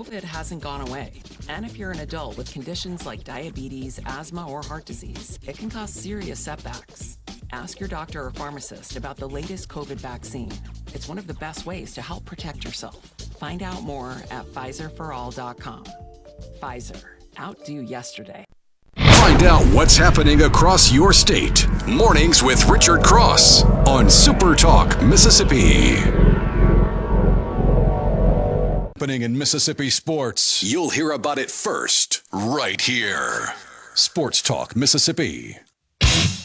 COVID hasn't gone away. And if you're an adult with conditions like diabetes, asthma, or heart disease, it can cause serious setbacks. Ask your doctor or pharmacist about the latest COVID vaccine. It's one of the best ways to help protect yourself. Find out more at PfizerForAll.com. Pfizer. Outdo yesterday. Find out what's happening across your state. Mornings with Richard Cross on Super Talk, Mississippi. Happening in Mississippi sports. You'll hear about it first, right here. Sports Talk, Mississippi.